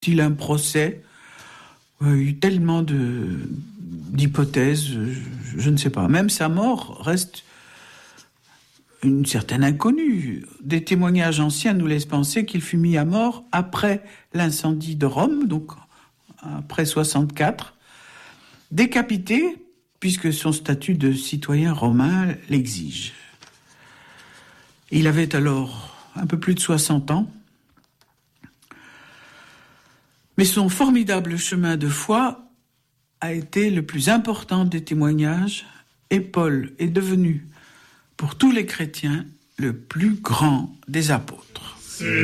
Il a un procès. Il y a eu tellement d'hypothèses, je ne sais pas. Même sa mort reste une certaine inconnue. Des témoignages anciens nous laissent penser qu'il fut mis à mort après l'incendie de Rome, donc après 64, décapité, puisque son statut de citoyen romain l'exige. Il avait alors un peu plus de 60 ans. Mais son formidable chemin de foi a été le plus important des témoignages, et Paul est devenu, pour tous les chrétiens, le plus grand des apôtres.